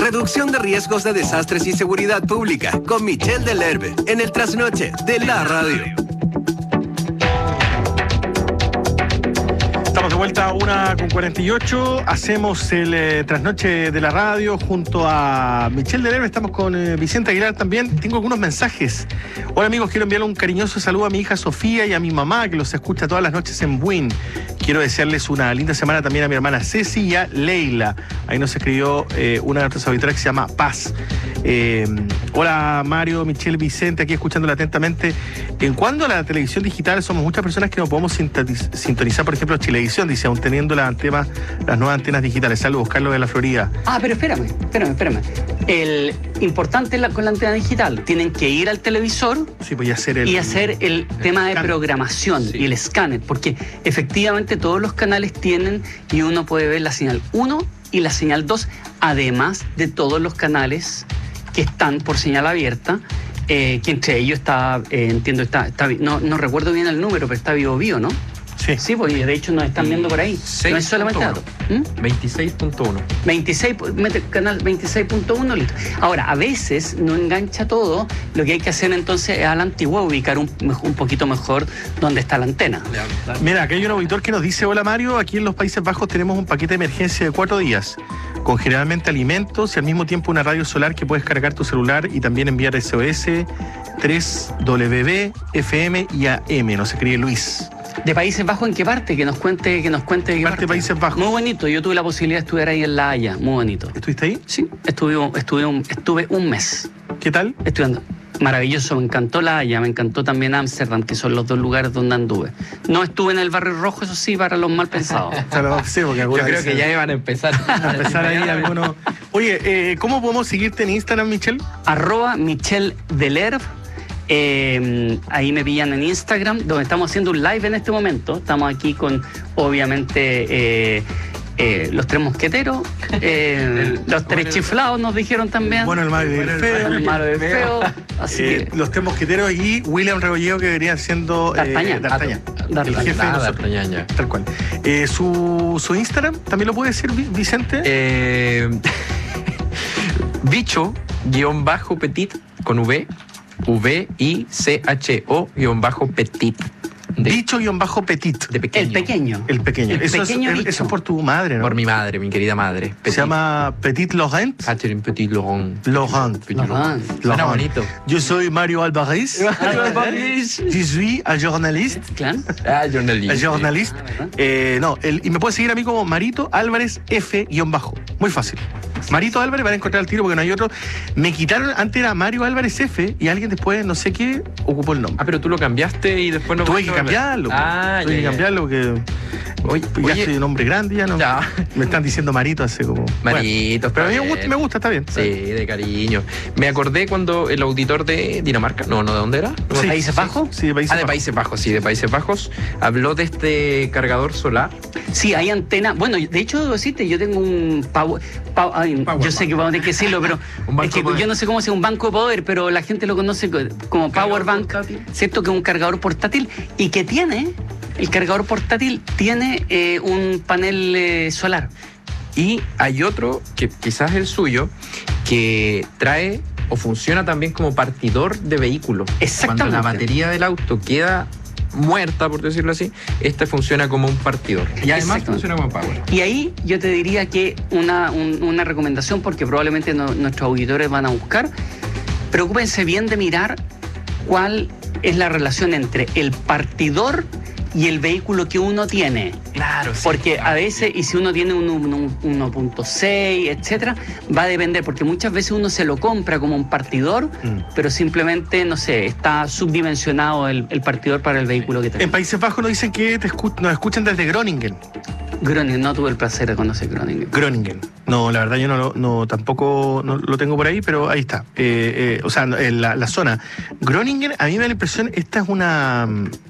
Reducción de riesgos de desastres y seguridad pública con Michel Delerbe en el Trasnoche de la Radio. Estamos de vuelta a 1:48. Hacemos el Trasnoche de la Radio junto a Michel Delerbe. Estamos con Vicente Aguilar también. Tengo algunos mensajes. Hola amigos, quiero enviarle un cariñoso saludo a mi hija Sofía y a mi mamá que los escucha todas las noches en Buin. Quiero desearles una linda semana también a mi hermana Ceci y a Leila. Ahí nos escribió una de nuestras auditoras que se llama Paz. Hola Mario, Michel, Vicente, aquí escuchándola atentamente. En cuanto a la televisión digital, somos muchas personas que no podemos sintonizar, por ejemplo, Chilevisión, dice, aún teniendo las nuevas antenas digitales. Saludos, Carlos de la Florida. Pero espérame. El importante con la antena digital, tienen que ir al televisor y hacer el tema de programación y el escáner, porque efectivamente todos los canales tienen y uno puede ver la señal 1 y la señal 2, además de todos los canales que están por señal abierta, que entre ellos está, no recuerdo bien el número, pero está Vivo, ¿no? Sí, porque de hecho nos están viendo por ahí. No es solamente datos. 26.1. Mete canal 26.1, listo. Ahora, a veces no engancha todo. Lo que hay que hacer entonces es a la antigua ubicar un poquito mejor dónde está la antena. Mira, aquí hay un auditor que nos dice: hola Mario, aquí en los Países Bajos tenemos un paquete de emergencia de 4 días, con generalmente alimentos y al mismo tiempo una radio solar que puedes cargar tu celular y también enviar SOS, 3WB, FM y AM. Nos escribe Luis. ¿De Países Bajos en qué parte? Que nos cuente de qué parte. De Países Bajos. Muy bonito, yo tuve la posibilidad de estudiar ahí en La Haya, muy bonito. ¿Estuviste ahí? Sí, estuve un mes. ¿Qué tal? Estudiando. Maravilloso, me encantó La Haya, me encantó también Ámsterdam, que son los dos lugares donde anduve. No estuve en el Barrio Rojo, eso sí, para los mal pensados. Yo creo que ya iban a empezar. Ahí algunos. Oye, ¿cómo podemos seguirte en Instagram, Michel? @Michel Delerbe. Ahí me pillan en Instagram, donde estamos haciendo un live en este momento. Estamos aquí con, obviamente, los tres mosqueteros, los tres chiflados nos dijeron también. Bueno, el malo y el feo. El malo y el feo. Así que, los tres mosqueteros y William Rebolledo, que venía siendo D'Artagnan. El jefe de nosotros. Tal cual. ¿Su Instagram también lo puede decir, Vicente? Bicho_petit con V. VICHO_petit. Bicho_petit. De pequeño. El pequeño. Eso es por tu madre, ¿no? Por mi madre, mi querida madre. Se llama Petit Laurent. Catherine Petit Laurent. Suena bonito. Yo soy Mario Alvarez. Je suis un journaliste. Claro. Journaliste. Y me puedes seguir a mí como Marito Álvarez F_. Muy fácil. Marito Álvarez, van a encontrar el tiro porque no hay otro. Me quitaron, antes era Mario Álvarez F y alguien después, no sé qué, ocupó el nombre. Pero tú lo cambiaste y después no. Tuve que cambiarlo. Tuve que cambiarlo porque ya soy un hombre grande, ya no. Ya. Me están diciendo Marito hace como. Marito, pero a mí me gusta, está bien. Sí, de cariño. Me acordé cuando el auditor de Dinamarca, ¿de dónde era? ¿De Países Bajos? Sí, de Países Bajos, de Países Bajos. Habló de este cargador solar. Sí, hay antena. Bueno, de hecho, debo decirte, yo tengo un yo sé que vamos a tener que decirlo, pero es que yo no sé cómo sea un banco de poder, pero la gente lo conoce como Power Bank, ¿cierto? Que es un cargador portátil y que el cargador portátil tiene un panel solar. Y hay otro, que quizás es el suyo, que trae o funciona también como partidor de vehículos. Exactamente. Cuando la batería del auto queda muerta, por decirlo así, funciona como un partidor. Y además funciona como power. Y ahí yo te diría que una recomendación, porque probablemente nuestros auditores van a buscar, preocúpense bien de mirar cuál es la relación entre el partidor y el vehículo que uno tiene. Claro, sí. Porque a veces, y si uno tiene un 1.6, etcétera, va a depender, porque muchas veces uno se lo compra como un partidor, pero simplemente, no sé, está subdimensionado el partidor para el vehículo que tiene. En Países Bajos nos dicen que nos escuchan desde Groningen. Groningen, no tuve el placer de conocer Groningen. Groningen. No, la verdad yo tampoco lo tengo por ahí, pero ahí está. O sea, en la zona. Groningen, a mí me da la impresión, esta es una